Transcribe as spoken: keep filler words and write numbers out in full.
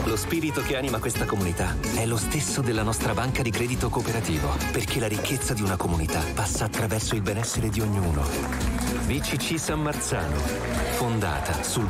Lo spirito che anima questa comunità è lo stesso della nostra banca di credito cooperativo, perché la ricchezza di una comunità passa attraverso il benessere di ognuno. B C C San Marzano, fondata sul